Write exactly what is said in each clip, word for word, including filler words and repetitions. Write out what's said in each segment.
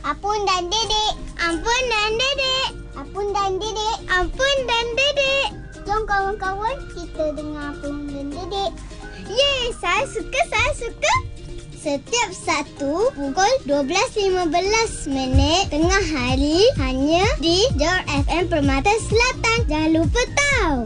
Apun dan Dedek. Ampun dan Dedek. Apun dan Dedek. Ampun dan Dedek. Jom kawan-kawan, kita dengar Apun dan Dedek. Yeay, saya suka, saya suka. Setiap Sabtu pukul dua belas lima belas minit tengah hari hanya di Jar F M Permata Selatan. Jangan lupa tahu.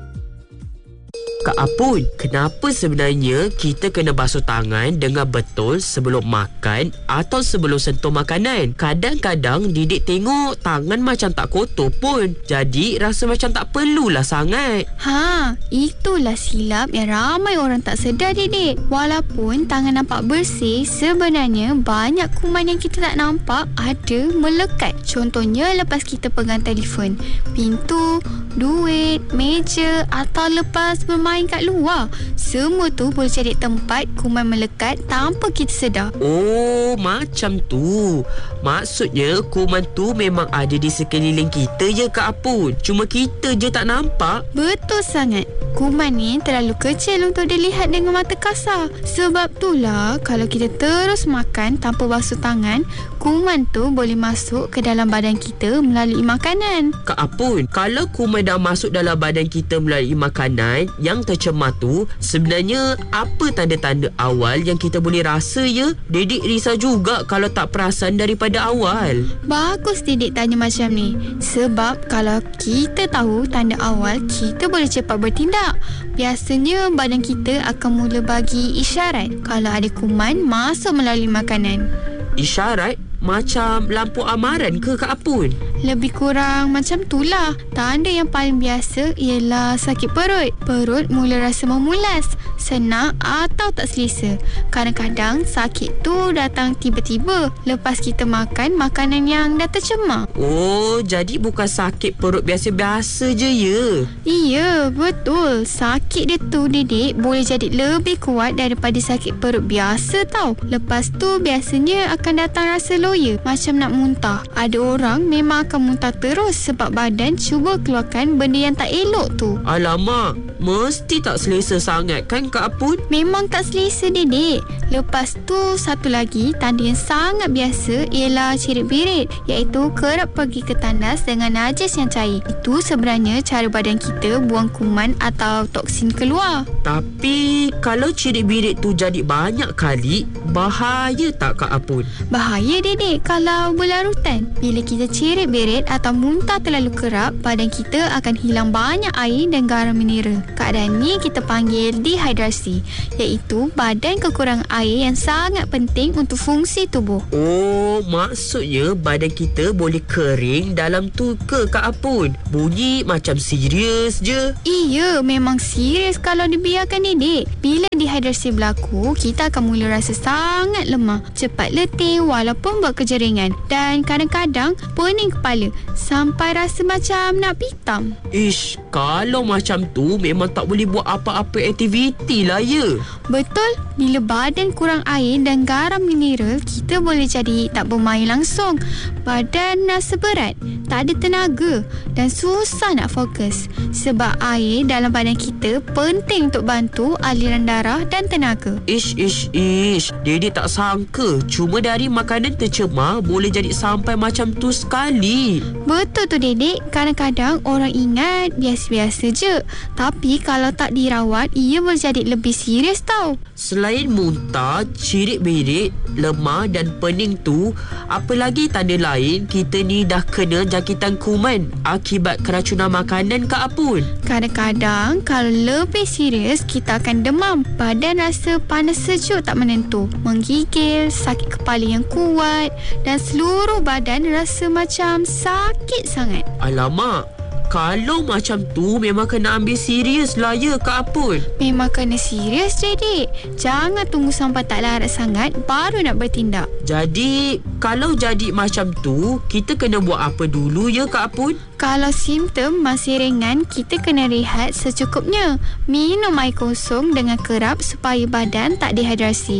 Kak Apun, kenapa sebenarnya kita kena basuh tangan dengan betul sebelum makan atau sebelum sentuh makanan? Kadang-kadang Didik tengok tangan macam tak kotor pun. Jadi rasa macam tak perlulah sangat. Ha, itulah silap yang ramai orang tak sedar, Didik. Walaupun tangan nampak bersih, sebenarnya banyak kuman yang kita tak nampak ada melekat. Contohnya lepas kita pegang telefon, pintu, duit, meja atau lepas bermain kat luar. Semua tu boleh jadi tempat kuman melekat tanpa kita sedar. Oh, macam tu. Maksudnya kuman tu memang ada di sekeliling kita je, Kak Apun. Cuma kita je tak nampak. Betul sangat. Kuman ni terlalu kecil untuk dilihat dengan mata kasar. Sebab itulah kalau kita terus makan tanpa basuh tangan, kuman tu boleh masuk ke dalam badan kita melalui makanan. Kak Apun, kalau kuman dah masuk dalam badan kita melalui makanan yang tercemar tu, sebenarnya apa tanda-tanda awal yang kita boleh rasa ya? Didik risau juga kalau tak perasan daripada awal. Bagus Didik tanya macam ni. Sebab kalau kita tahu tanda awal, kita boleh cepat bertindak. Biasanya badan kita akan mula bagi isyarat kalau ada kuman masuk melalui makanan. Isyarat? Macam lampu amaran ke, Kak Apun? Lebih kurang macam itulah. Tanda yang paling biasa ialah sakit perut. Perut mula rasa memulas, senak atau tak selesa. Kadang-kadang sakit tu datang tiba-tiba lepas kita makan makanan yang dah tercemar. Oh, jadi bukan sakit perut biasa-biasa je ya? Iya, betul. Sakit dia tu, Didik, boleh jadi lebih kuat daripada sakit perut biasa tau. Lepas tu biasanya akan datang rasa loya, macam nak muntah. Ada orang memang akan muntah terus sebab badan cuba keluarkan benda yang tak elok tu. Alamak, mesti tak selesa sangat kan, Kak Apun? Memang tak selesa, Didik. Lepas tu satu lagi tanda yang sangat biasa ialah cirit-birit, iaitu kerap pergi ke tandas dengan najis yang cair. Itu sebenarnya cara badan kita buang kuman atau toksin keluar. Tapi kalau cirit-birit tu jadi banyak kali, bahaya tak, Kak Apun? Bahaya, Didik, kalau berlarutan. Bila kita cirit-birit atau muntah terlalu kerap, badan kita akan hilang banyak air dan garam mineral. Keadaan ni kita panggil dehidrasi, iaitu badan kekurangan air yang sangat penting untuk fungsi tubuh. Oh, maksudnya badan kita boleh kering dalam tu ke, Kak Apun? Bunyi macam serius je. Iya, memang serius kalau dibiarkan, Didik. Bila dehidrasi berlaku, kita akan mula rasa sangat lemah, cepat letih walaupun buat kerja ringan, dan kadang-kadang pening kepala sampai rasa macam nak pitam. Ish, kalau macam tu memang tak boleh buat apa-apa aktiviti lah ya. Betul, bila badan kurang air dan garam mineral, kita boleh jadi tak bermain langsung. Badan rasa berat, tak ada tenaga dan susah nak fokus. Sebab air dalam badan kita penting untuk bantu aliran darah dan tenaga. Ish, ish, ish. Didik tak sangka cuma dari makanan tercemar boleh jadi sampai macam tu sekali. Betul tu, Didik. Kadang-kadang orang ingat biasa-biasa je, tapi kalau tak dirawat, ia boleh jadi lebih serius tau. Selain muntah, cirit-birit, lemah dan pening tu, apa lagi tanda lain kita ni dah kena jangkitan kuman akibat keracunan makanan, Kak Apun? Kadang-kadang kalau lebih serius, kita akan demam, badan rasa panas sejuk tak menentu, menggigil, sakit kepala yang kuat dan seluruh badan rasa macam sakit sangat. Alamak, kalau macam tu memang kena ambil serius lah ya, Kak Apun. Memang kena serius, Didik. Jangan tunggu sampai tak larat sangat baru nak bertindak. Jadi kalau jadi macam tu, kita kena buat apa dulu ya, Kak Apun? Kalau simptom masih ringan, kita kena rehat secukupnya. Minum air kosong dengan kerap supaya badan tak dehidrasi.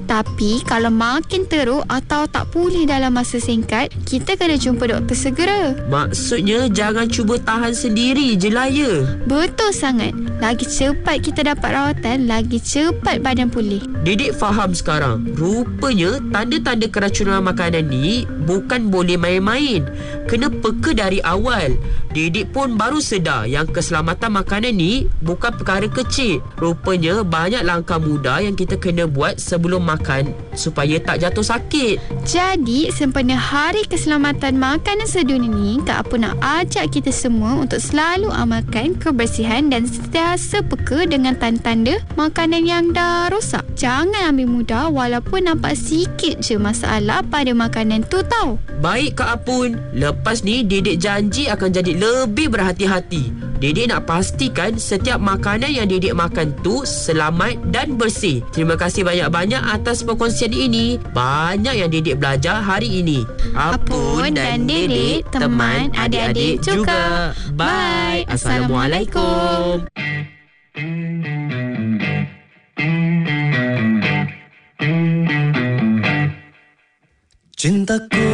Tapi kalau makin teruk atau tak pulih dalam masa singkat, kita kena jumpa doktor segera. Maksudnya jangan cuba tahan sendiri je lah ya. Betul sangat. Lagi cepat kita dapat rawatan, lagi cepat badan pulih. Didik faham sekarang. Rupanya tanda-tanda keracunan makanan ni bukan boleh main-main. Kena peka dari awal. Didik pun baru sedar yang keselamatan makanan ni bukan perkara kecil. Rupanya banyak langkah mudah yang kita kena buat sebelum makan supaya tak jatuh sakit. Jadi, sempena Hari Keselamatan Makanan Sedunia ni, Kak Apun nak ajak kita semua untuk selalu amalkan kebersihan dan sentiasa peka dengan tanda-tanda makanan yang dah rosak. Jangan ambil mudah walaupun nampak sikit je masalah pada makanan tu tau. Baik Kak Apun, lepas ni Didik janji akan jadi lebih berhati-hati. Didik nak pastikan setiap makanan yang Didik makan tu selamat dan bersih. Terima kasih banyak-banyak atas perkongsian ini. Banyak yang Didik belajar hari ini. Apun dan Didik, teman adik-adik juga. Bye. Assalamualaikum. Cintaku